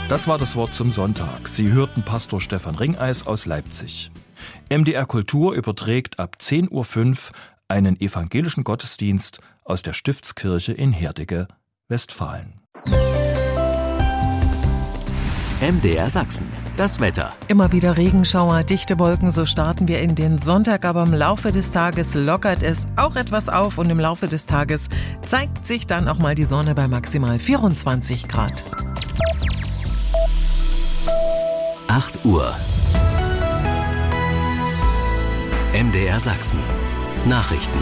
Das war das Wort zum Sonntag. Sie hörten Pastor Stefan Ringeis aus Leipzig. MDR Kultur überträgt ab 10.05 Uhr einen evangelischen Gottesdienst aus der Stiftskirche in Herdecke, Westfalen. MDR Sachsen. Das Wetter. Immer wieder Regenschauer, dichte Wolken, so starten wir in den Sonntag, aber im Laufe des Tages lockert es auch etwas auf und im Laufe des Tages zeigt sich dann auch mal die Sonne bei maximal 24 Grad. 8 Uhr. MDR Sachsen. Nachrichten.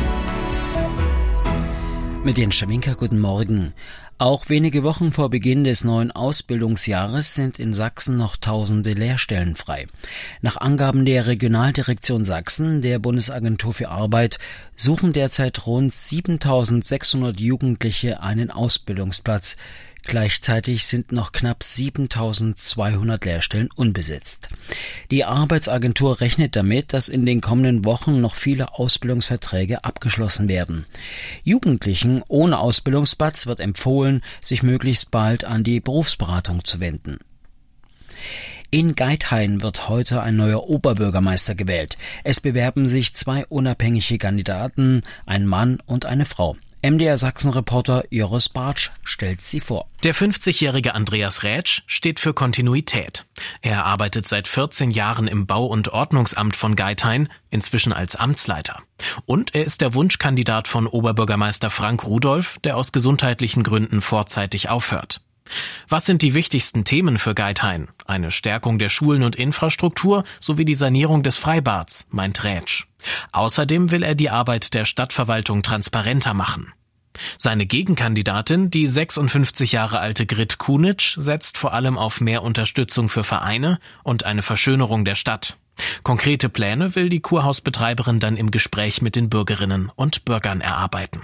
Mit Jens Schawinka, guten Morgen. Auch wenige Wochen vor Beginn des neuen Ausbildungsjahres sind in Sachsen noch tausende Lehrstellen frei. Nach Angaben der Regionaldirektion Sachsen, der Bundesagentur für Arbeit, suchen derzeit rund 7.600 Jugendliche einen Ausbildungsplatz. Gleichzeitig sind noch knapp 7.200 Lehrstellen unbesetzt. Die Arbeitsagentur rechnet damit, dass in den kommenden Wochen noch viele Ausbildungsverträge abgeschlossen werden. Jugendlichen ohne Ausbildungsplatz wird empfohlen, sich möglichst bald an die Berufsberatung zu wenden. In Geithain wird heute ein neuer Oberbürgermeister gewählt. Es bewerben sich 2 unabhängige Kandidaten, ein Mann und eine Frau. MDR Sachsen-Reporter Joris Bartsch stellt sie vor. Der 50-jährige Andreas Rätsch steht für Kontinuität. Er arbeitet seit 14 Jahren im Bau- und Ordnungsamt von Geithain, inzwischen als Amtsleiter. Und er ist der Wunschkandidat von Oberbürgermeister Frank Rudolph, der aus gesundheitlichen Gründen vorzeitig aufhört. Was sind die wichtigsten Themen für Geithain? Eine Stärkung der Schulen und Infrastruktur sowie die Sanierung des Freibads, meint Rätsch. Außerdem will er die Arbeit der Stadtverwaltung transparenter machen. Seine Gegenkandidatin, die 56 Jahre alte Grit Kunitsch, setzt vor allem auf mehr Unterstützung für Vereine und eine Verschönerung der Stadt. Konkrete Pläne will die Kurhausbetreiberin dann im Gespräch mit den Bürgerinnen und Bürgern erarbeiten.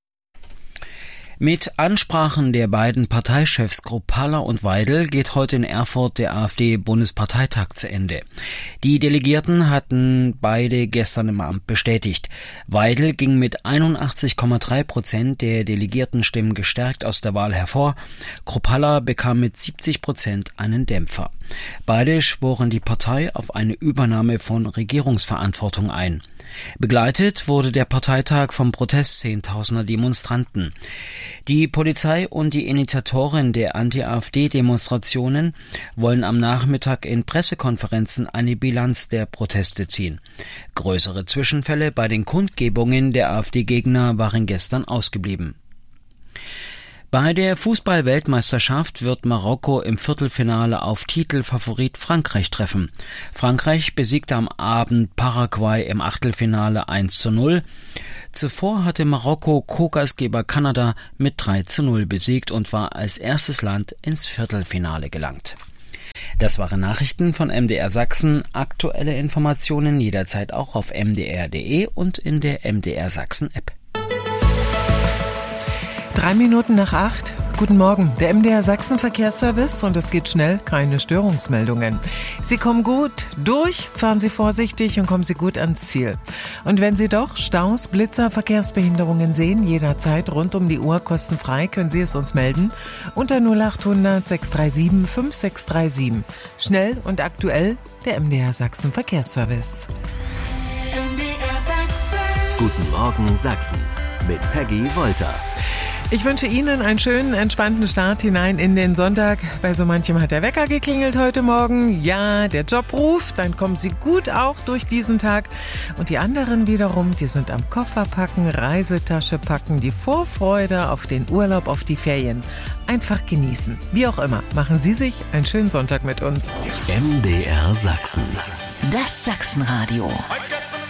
Mit Ansprachen der beiden Parteichefs Kruppalla und Weidel geht heute in Erfurt der AfD-Bundesparteitag zu Ende. Die Delegierten hatten beide gestern im Amt bestätigt. Weidel ging mit 81,3% der Delegiertenstimmen gestärkt aus der Wahl hervor. Kruppalla bekam mit 70% einen Dämpfer. Beide schworen die Partei auf eine Übernahme von Regierungsverantwortung ein. Begleitet wurde der Parteitag vom Protest zehntausender Demonstranten. Die Polizei und die Initiatoren der Anti-AfD-Demonstrationen wollen am Nachmittag in Pressekonferenzen eine Bilanz der Proteste ziehen. Größere Zwischenfälle bei den Kundgebungen der AfD-Gegner waren gestern ausgeblieben. Bei der Fußball-Weltmeisterschaft wird Marokko im Viertelfinale auf Titelfavorit Frankreich treffen. Frankreich besiegte am Abend Paraguay im Achtelfinale 1:0. Zuvor hatte Marokko Co-Gastgeber Kanada mit 3:0 besiegt und war als erstes Land ins Viertelfinale gelangt. Das waren Nachrichten von MDR Sachsen. Aktuelle Informationen jederzeit auch auf mdr.de und in der MDR Sachsen App. 7:03. Guten Morgen, der MDR Sachsen Verkehrsservice und es geht schnell, keine Störungsmeldungen. Sie kommen gut durch, fahren Sie vorsichtig und kommen Sie gut ans Ziel. Und wenn Sie doch Staus, Blitzer, Verkehrsbehinderungen sehen, jederzeit rund um die Uhr kostenfrei, können Sie es uns melden unter 0800 637 5637. Schnell und aktuell, der MDR Sachsen Verkehrsservice. MDR Sachsen. Guten Morgen Sachsen mit Peggy Wolter. Ich wünsche Ihnen einen schönen, entspannten Start hinein in den Sonntag. Bei so manchem hat der Wecker geklingelt heute Morgen. Ja, der Job ruft, dann kommen Sie gut auch durch diesen Tag. Und die anderen wiederum, die sind am Koffer packen, Reisetasche packen, die Vorfreude auf den Urlaub, auf die Ferien. Einfach genießen. Wie auch immer, machen Sie sich einen schönen Sonntag mit uns. MDR Sachsen. Das Sachsenradio.